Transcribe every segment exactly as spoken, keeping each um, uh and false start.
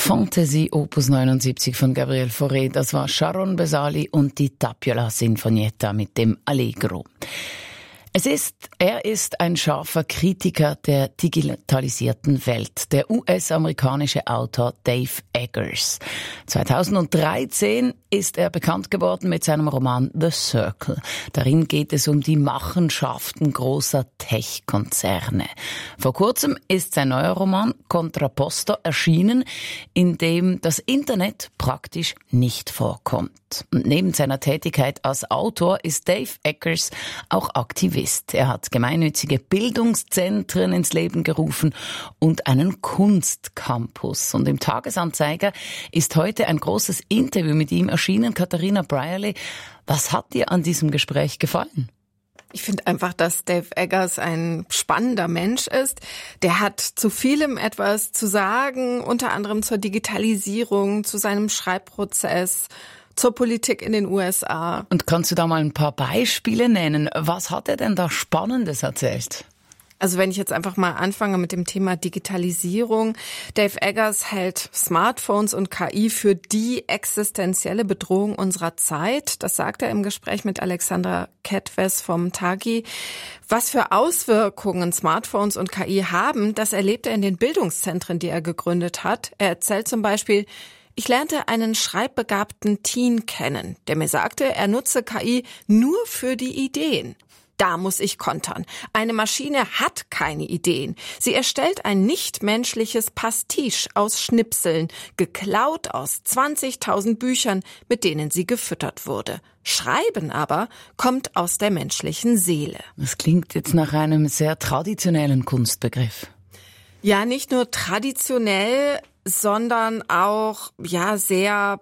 Fantasy Opus neunundsiebzig von Gabriel Fauré, das war Sharon Besali und die Tapiola Sinfonietta mit dem Allegro. Es ist, er ist ein scharfer Kritiker der digitalisierten Welt, der U S-amerikanische Autor Dave Eggers. zweitausenddreizehn ist er bekannt geworden mit seinem Roman The Circle. Darin geht es um die Machenschaften großer Tech-Konzerne. Vor kurzem ist sein neuer Roman Contrapposto erschienen, in dem das Internet praktisch nicht vorkommt. Und neben seiner Tätigkeit als Autor ist Dave Eggers auch Aktivist. Er hat gemeinnützige Bildungszentren ins Leben gerufen und einen Kunstcampus. Und im Tagesanzeiger ist heute ein großes Interview mit ihm erschienen. Katharina Brierley, was hat dir an diesem Gespräch gefallen? Ich finde einfach, dass Dave Eggers ein spannender Mensch ist. Der hat zu vielem etwas zu sagen, unter anderem zur Digitalisierung, zu seinem Schreibprozess, zur Politik in den U S A. Und kannst du da mal ein paar Beispiele nennen? Was hat er denn da Spannendes erzählt? Also wenn ich jetzt einfach mal anfange mit dem Thema Digitalisierung. Dave Eggers hält Smartphones und K I für die existenzielle Bedrohung unserer Zeit. Das sagt er im Gespräch mit Alexandra Ketvez vom Tagi. Was für Auswirkungen Smartphones und K I haben, das erlebt er in den Bildungszentren, die er gegründet hat. Er erzählt zum Beispiel: Ich lernte einen schreibbegabten Teen kennen, der mir sagte, er nutze K I nur für die Ideen. Da muss ich kontern. Eine Maschine hat keine Ideen. Sie erstellt ein nichtmenschliches Pastiche aus Schnipseln, geklaut aus zwanzigtausend Büchern, mit denen sie gefüttert wurde. Schreiben aber kommt aus der menschlichen Seele. Das klingt jetzt nach einem sehr traditionellen Kunstbegriff. Ja, nicht nur traditionell, sondern auch, ja, sehr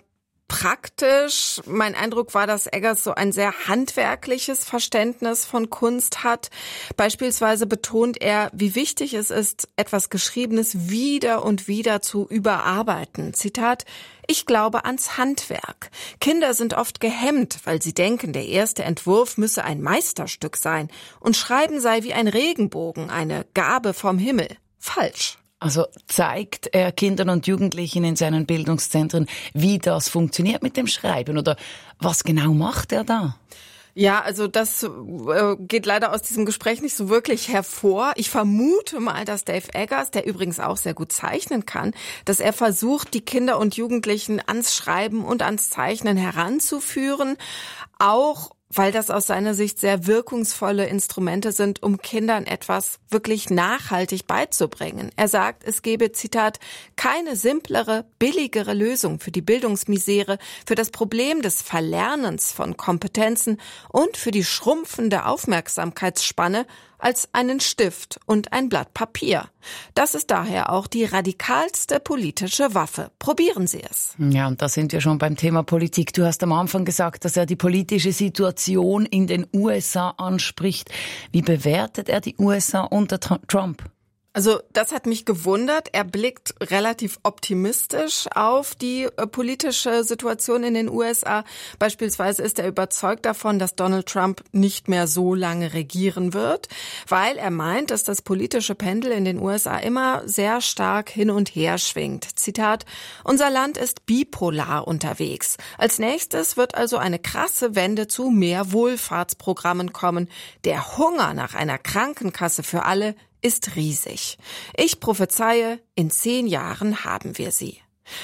praktisch. Mein Eindruck war, dass Eggers so ein sehr handwerkliches Verständnis von Kunst hat. Beispielsweise betont er, wie wichtig es ist, etwas Geschriebenes wieder und wieder zu überarbeiten. Zitat: Ich glaube ans Handwerk. Kinder sind oft gehemmt, weil sie denken, der erste Entwurf müsse ein Meisterstück sein und Schreiben sei wie ein Regenbogen, eine Gabe vom Himmel. Falsch. Also zeigt er Kindern und Jugendlichen in seinen Bildungszentren, wie das funktioniert mit dem Schreiben, oder was genau macht er da? Ja, also das äh, geht leider aus diesem Gespräch nicht so wirklich hervor. Ich vermute mal, dass Dave Eggers, der übrigens auch sehr gut zeichnen kann, dass er versucht, die Kinder und Jugendlichen ans Schreiben und ans Zeichnen heranzuführen, auch weil das aus seiner Sicht sehr wirkungsvolle Instrumente sind, um Kindern etwas wirklich nachhaltig beizubringen. Er sagt, es gebe, Zitat, keine simplere, billigere Lösung für die Bildungsmisere, für das Problem des Verlernens von Kompetenzen und für die schrumpfende Aufmerksamkeitsspanne als einen Stift und ein Blatt Papier. Das ist daher auch die radikalste politische Waffe. Probieren Sie es. Ja, und da sind wir schon beim Thema Politik. Du hast am Anfang gesagt, dass er die politische Situation in den U S A anspricht. Wie bewertet er die U S A unter Trump? Also das hat mich gewundert. Er blickt relativ optimistisch auf die äh, politische Situation in den U S A. Beispielsweise ist er überzeugt davon, dass Donald Trump nicht mehr so lange regieren wird, weil er meint, dass das politische Pendel in den U S A immer sehr stark hin und her schwingt. Zitat: Unser Land ist bipolar unterwegs. Als nächstes wird also eine krasse Wende zu mehr Wohlfahrtsprogrammen kommen. Der Hunger nach einer Krankenkasse für alle ist riesig. Ich prophezeie, in zehn Jahren haben wir sie.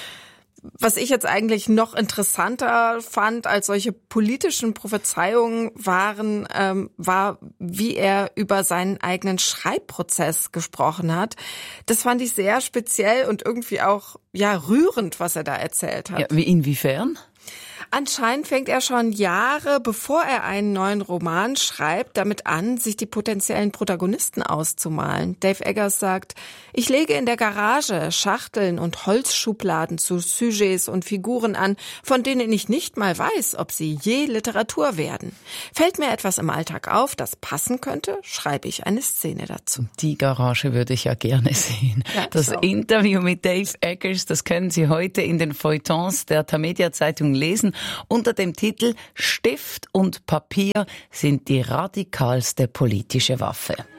Was ich jetzt eigentlich noch interessanter fand als solche politischen Prophezeiungen waren, ähm, war, wie er über seinen eigenen Schreibprozess gesprochen hat. Das fand ich sehr speziell und irgendwie auch ja rührend, was er da erzählt hat. Ja, wie inwiefern? Anscheinend fängt er schon Jahre, bevor er einen neuen Roman schreibt, damit an, sich die potenziellen Protagonisten auszumalen. Dave Eggers sagt, ich lege in der Garage Schachteln und Holzschubladen zu Sujets und Figuren an, von denen ich nicht mal weiß, ob sie je Literatur werden. Fällt mir etwas im Alltag auf, das passen könnte, schreibe ich eine Szene dazu. Die Garage würde ich ja gerne sehen. Ja, das auch. Interview mit Dave Eggers, das können Sie heute in den Feuilletons der Tamedia-Zeitung lesen. Unter dem Titel Stift und Papier sind die radikalste politische Waffe.